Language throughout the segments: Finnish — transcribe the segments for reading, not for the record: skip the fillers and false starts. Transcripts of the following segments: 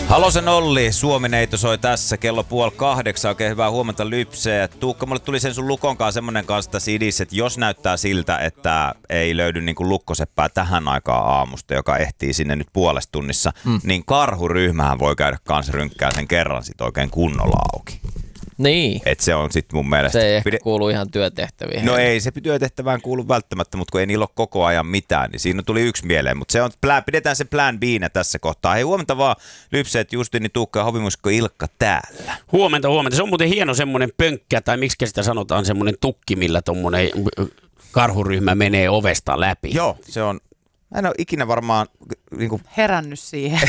Halosen Olli, Suomineito soi tässä, kello 7:30, oikein hyvää huomenta Lypseä. Tuukka, mulle tuli sen sun Lukonkaan semmonen kanssa tässä idis, että jos näyttää siltä, että ei löydy niin kuin lukkoseppää tähän aikaan aamusta, joka ehtii sinne nyt puolesta tunnissa, niin karhuryhmähän voi käydä kanssa rynkkää sen kerran sit oikein kunnolla auki. Niin. Et se on sit mun mielestä... Se ei ehkä kuulu ihan työtehtäviin. No ei se työtehtävään kuulu välttämättä, mutta kun ei niillä ole koko ajan mitään, niin siinä tuli yksi mieleen. Mutta se on, pidetään se plan B:nä tässä kohtaa. Hei, huomenta vaan Lypseet, Justiini, Tuukka ja Hovimusikko Ilkka täällä. Huomenta. Se on muuten hieno semmoinen pönkkä, tai miksi sitä sanotaan, semmoinen tukki, millä tommonen karhuryhmä menee ovesta läpi. Joo, se on... Mä en ole ikinä varmaan... Niin herännyt siihen.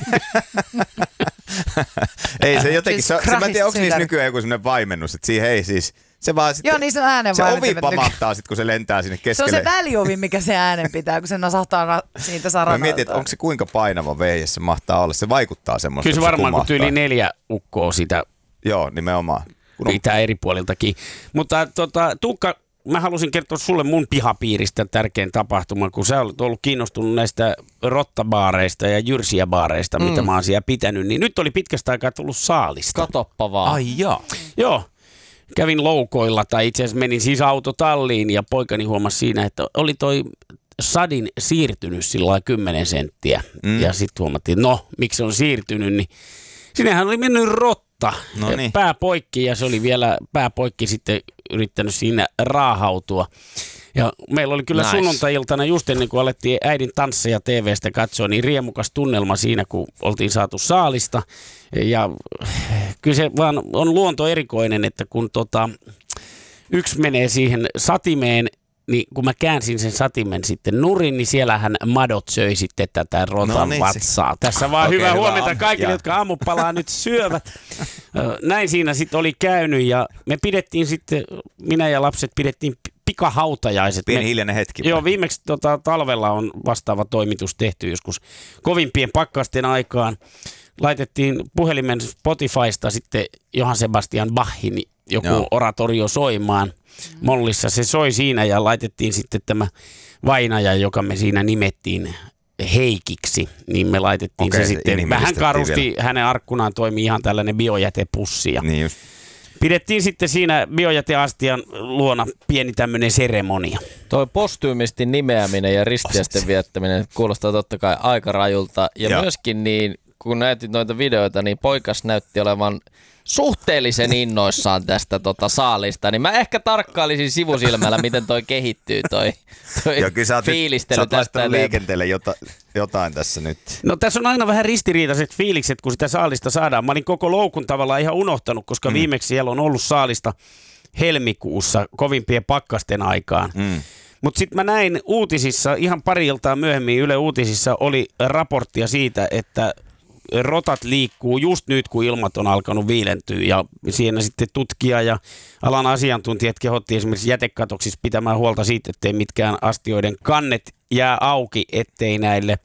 Ei se jotenkin, mä en tiedä, onko niissä nykyään joku semmoinen vaimennus, että siihen ei siis, se vaan sitten, joo, niin se on äänen se ovi pamahtaa sitten, kun se lentää sinne keskelle. Se on se väliovi, mikä se äänen pitää, kun se nasahtaa siitä saranalta. Mä mietin, että onko se kuinka painava vehje se mahtaa olla, se vaikuttaa semmoista. Kyllä se varmaan, kun yli 4 ukkoa sitä. Joo, nimenomaan. Pitää eri puoliltakin. Mutta Tuukka, mä halusin kertoa sulle mun pihapiiristä tärkein tapahtuma, kun sä olet ollut kiinnostunut näistä rottabaareista ja jyrsiäbaareista, mitä mä oon siellä pitänyt, niin nyt oli pitkästä aikaa tullut saalista. Katoppa vaan. Ai jaa. Joo. Kävin loukoilla tai itse asiassa menin siis autotalliin ja poikani huomasi siinä, että oli toi sadin siirtynyt sillä 10 senttiä. Ja sitten huomattiin, että no, miksi se on siirtynyt, niin sinnehän oli mennyt rotta. No niin. Pää poikki ja se oli vielä pää poikki sitten yrittänyt siinä raahautua. Ja meillä oli kyllä sunnuntai-iltana just ennen kuin alettiin äidin tansseja TV:stä katsoa, niin riemukas tunnelma siinä, kun oltiin saatu saalista. Ja kyllä se vaan on luonto erikoinen, että kun yksi menee siihen satimeen, niin kun mä käänsin sen satimen sitten nurin, niin siellähän madot söi sitten tätä rotan vatsaa. Tässä vaan hyvää huomenta kaikille, jotka aamupalaa nyt syövät. Näin siinä sitten oli käynyt ja me pidettiin sitten, minä ja lapset pidettiin pikahautajaiset. Pieni hiljainen hetki. Joo, viimeksi talvella on vastaava toimitus tehty joskus kovimpien pakkasten aikaan. Laitettiin puhelimen Spotifysta sitten Johann Sebastian Bachin joku oratorio soimaan. Mollissa se soi siinä ja laitettiin sitten tämä vainaja, joka me siinä nimettiin Heikiksi, niin me laitettiin se sitten vähän karusti, vielä. Hänen arkkunaan toimi ihan tällainen biojätepussi. Niin just. Pidettiin sitten siinä biojäteastian luona pieni tämmöinen seremonia. Toi postyymistin nimeäminen ja ristiäisten viettäminen kuulostaa totta kai aika rajulta. Ja myöskin niin, kun näytit noita videoita, niin poikas näytti olevan suhteellisen innoissaan tästä saalista, niin mä ehkä tarkkailisin sivusilmällä, miten toi kehittyy toi fiilistely. Sä oot laittanut liikenteelle jotain tässä nyt. No tässä on aina vähän ristiriitaiset fiilikset, kun sitä saalista saadaan. Mä olin koko loukun tavallaan ihan unohtanut, koska viimeksi siellä on ollut saalista helmikuussa kovimpien pakkasten aikaan. Mutta sitten mä näin uutisissa, ihan pari iltaa myöhemmin Yle Uutisissa oli raporttia siitä, että rotat liikkuu just nyt, kun ilmat on alkanut viilentyä ja siinä sitten tutkija ja alan asiantuntijat kehotti esimerkiksi jätekatoksissa pitämään huolta siitä, ettei mitkään astioiden kannet jää auki, ettei näille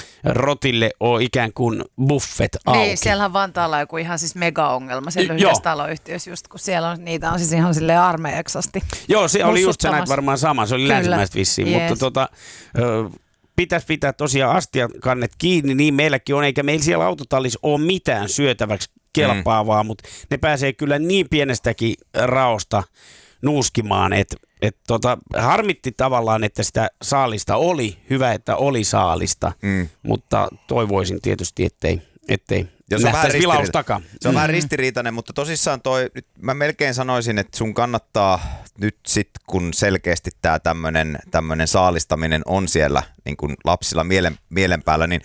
rotille ole ikään kuin buffet auki. Niin, siellähän Vantaalla on joku ihan siis mega-ongelma siellä yhdessä taloyhtiössä, just kun siellä on, niitä on siis ihan silleen armeijaksi asti. Joo, se oli just, sä näet varmaan sama, se oli länsimäistä vissiin, mutta pitäisi pitää tosiaan astiakannet kiinni, niin meilläkin on, eikä meillä siellä autotallissa ole mitään syötäväksi kelpaavaa, mutta ne pääsee kyllä niin pienestäkin raosta nuuskimaan, että harmitti tavallaan, että sitä saalista oli, hyvä, että oli saalista, mutta toivoisin tietysti, ettei nähtäisi vilaus takaa. Se on vähän ristiriitainen, mutta tosissaan nyt mä melkein sanoisin, että sun kannattaa nyt sit, kun selkeästi tää tämmönen saalistaminen on siellä niin kun lapsilla mielen päällä, niin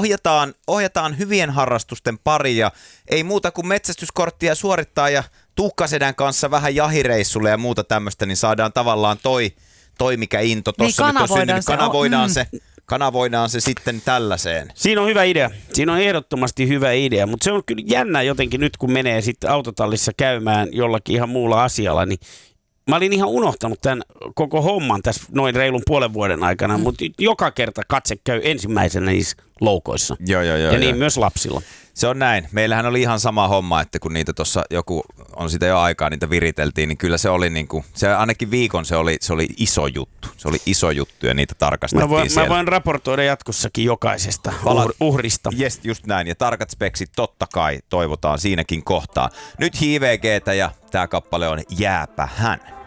ohjataan hyvien harrastusten pari ja ei muuta kuin metsästyskorttia suorittaa ja Tuukkasedän kanssa vähän jahireissulle ja muuta tämmöistä, niin saadaan tavallaan toi mikä into tossa niin nyt on syntynyt, kanavoidaan se sitten tällaiseen. Siinä on hyvä idea. Siinä on ehdottomasti hyvä idea, mutta se on kyllä jännä jotenkin nyt, kun menee sitten autotallissa käymään jollakin ihan muulla asialla, niin mä olin ihan unohtanut tämän koko homman tässä noin reilun puolen vuoden aikana, mutta joka kerta katse käy ensimmäisenä niissä loukoissa. Joo, ja niin myös lapsilla. Se on näin. Meillähän oli ihan sama homma, että kun niitä tuossa joku on sitä jo aikaa, niitä viriteltiin, niin kyllä se oli niinku, se ainakin viikon se oli iso juttu. Se oli iso juttu ja niitä tarkastettiin siellä. Mä voin raportoida jatkossakin jokaisesta uhrista. Jes, just näin. Ja tarkat speksit totta kai toivotaan siinäkin kohtaa. Nyt JVG:tä ja tää kappale on Jääpä hän.